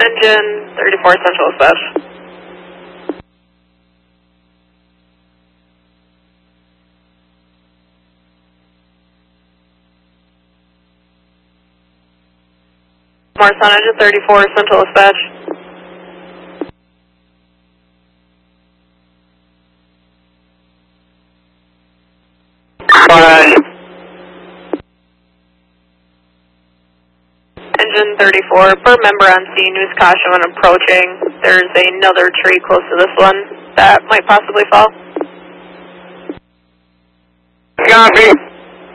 Engine 34 Central Dispatch. Marsan Engine 34 Central Dispatch. Engine 34, per member on scene, use caution when approaching. There's another tree close to this one that might possibly fall. Copy.